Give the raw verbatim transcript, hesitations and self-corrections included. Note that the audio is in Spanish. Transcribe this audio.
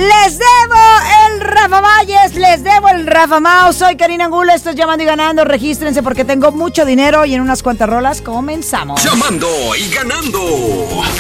Les debo el Rafa Valles, les debo el Rafa Mau. Soy Karina Angulo, esto es Llamando y Ganando. Regístrense porque tengo mucho dinero y en unas cuantas rolas comenzamos. Llamando y Ganando.